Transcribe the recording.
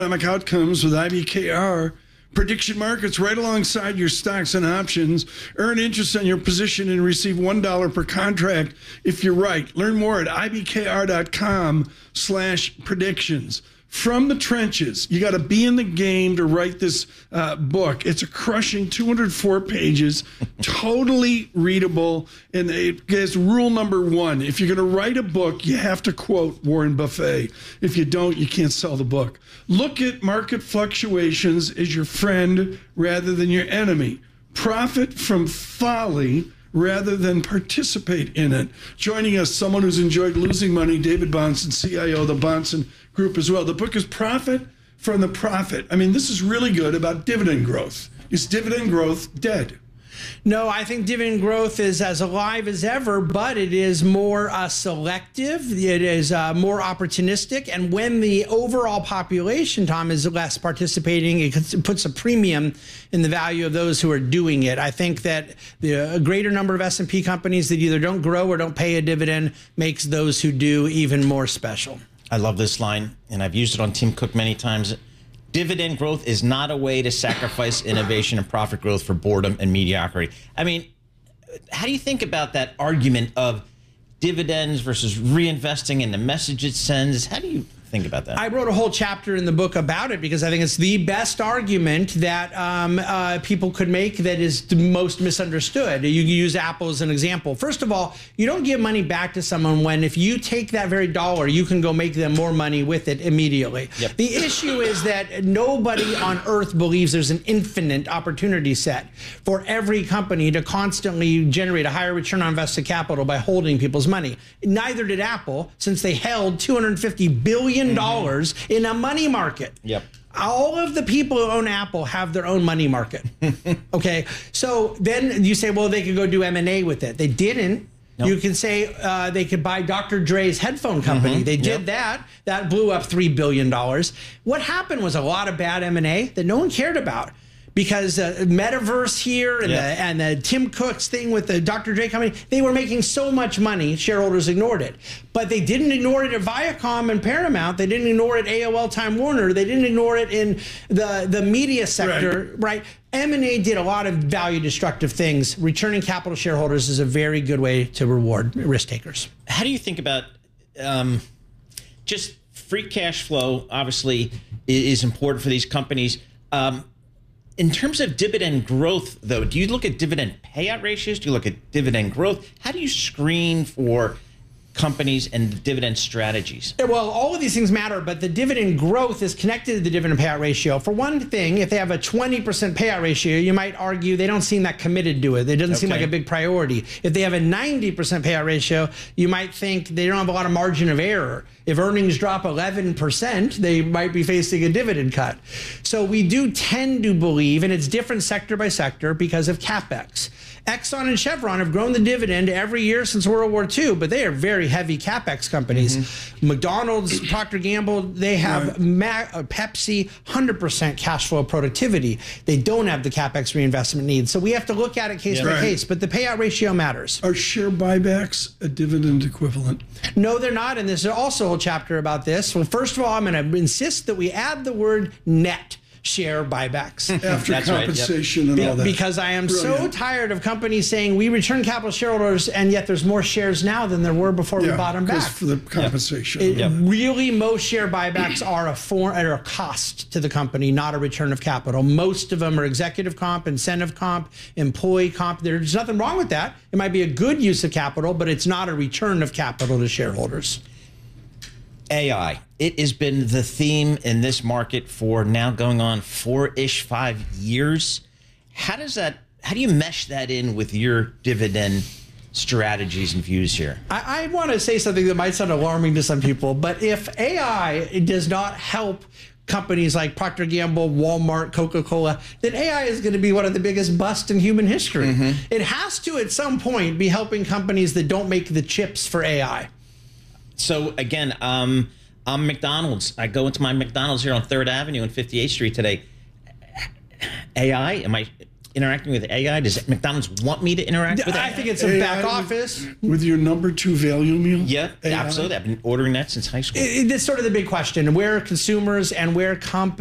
Economic outcomes with IBKR. Prediction markets right alongside your stocks and options. Earn interest on your position and receive $1 per contract if you're right. Learn more at ibkr.com/predictions. From the trenches, you got to be in the game to write this book. It's a crushing 204 pages, totally readable, and it has rule number 1. If you're going to write a book, you have to quote Warren Buffett. If you don't, you can't sell the book. Look at market fluctuations as your friend rather than your enemy. Profit from folly rather than participate in it. Joining us, someone who's enjoyed losing money, David Bahnsen, CIO of the Bahnsen Group as well. The book is Profit from the Profit. I mean, this is really good about dividend growth. Is dividend growth dead? No, I think dividend growth is as alive as ever, but it is more selective. It is more opportunistic. And when the overall population, Tom, is less participating, it puts a premium in the value of those who are doing it. I think that a greater number of S&P companies that either don't grow or don't pay a dividend makes those who do even more special. I love this line, and I've used it on Team Cook many times. Dividend growth is not a way to sacrifice innovation and profit growth for boredom and mediocrity. I mean, how do you think about that argument of dividends versus reinvesting and the message it sends? How do you think about that? I wrote a whole chapter in the book about it because I think it's the best argument that people could make that is the most misunderstood. You can use Apple as an example. First of all, you don't give money back to someone when if you take that very dollar, you can go make them more money with it immediately. Yep. The issue is that nobody on earth believes there's an infinite opportunity set for every company to constantly generate a higher return on invested capital by holding people's money. Neither did Apple, since they held $250 billion in a money market. Yep. All of the people who own Apple have their own money market. Okay. So then you say, well, they could go do M&A with it. They didn't. Nope. You can say they could buy Dr. Dre's headphone company. They did that. That blew up $3 billion. What happened was a lot of bad M&A that no one cared about. Because Metaverse here and the Tim Cook's thing with the Dr. Dre company, they were making so much money, shareholders ignored it. But they didn't ignore it at Viacom and Paramount. They didn't ignore it at AOL Time Warner. They didn't ignore it in the media sector, right? M&A did a lot of value destructive things. Returning capital to shareholders is a very good way to reward risk takers. How do you think about just free cash flow, obviously, is important for these companies. In terms of dividend growth, though, do you look at dividend payout ratios? Do you look at dividend growth? How do you screen for companies and dividend strategies? Well, all of these things matter, but the dividend growth is connected to the dividend payout ratio. For one thing, if they have a 20% payout ratio, you might argue they don't seem that committed to it. It doesn't seem like a big priority. If they have a 90% payout ratio, you might think they don't have a lot of margin of error. If earnings drop 11%, they might be facing a dividend cut. So we do tend to believe, and it's different sector by sector because of CapEx. Exxon and Chevron have grown the dividend every year since World War II, but they are very heavy CapEx companies. McDonald's, Procter & Gamble, they have Pepsi, 100% cash flow productivity. They don't have the CapEx reinvestment needs. So we have to look at it case by case, but the payout ratio matters. Are share buybacks a dividend equivalent? No, they're not, and there's also a chapter about this. Well, first of all, I'm going to insist that we add the word net share buybacks. After compensation and all that. Because I am so tired of companies saying we return capital to shareholders and yet there's more shares now than there were before we bought them back. For the compensation. Really, most share buybacks are a cost to the company, not a return of capital. Most of them are executive comp, incentive comp, employee comp. There's nothing wrong with that. It might be a good use of capital, but it's not a return of capital to shareholders. AI. It has been the theme in this market for now going on 5 years. How do you mesh that in with your dividend strategies and views here? I want to say something that might sound alarming to some people, but if AI does not help companies like Procter & Gamble, Walmart, Coca-Cola, then AI is going to be one of the biggest busts in human history. It has to, at some point, be helping companies that don't make the chips for AI. So again, I'm McDonald's. I go into my McDonald's here on 3rd Avenue and 58th Street today. AI, interacting with AI? Does McDonald's want me to interact with AI? I think it's a back office. With your number 2 value meal? Yeah, AI? absolutely. I've been ordering that since high school. It's sort of the big question: where consumers and where